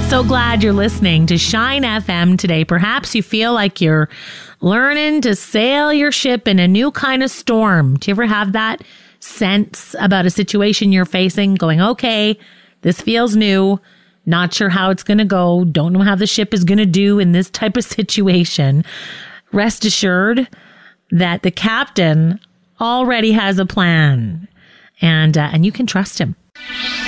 So glad you're listening to Shine FM today. Perhaps you feel like you're learning to sail your ship in a new kind of storm. Do you ever have that sense about a situation you're facing, going, okay, this feels new, not sure how it's going to go, don't know how the ship is going to do in this type of situation? Rest assured that the captain already has a plan, and you can trust him.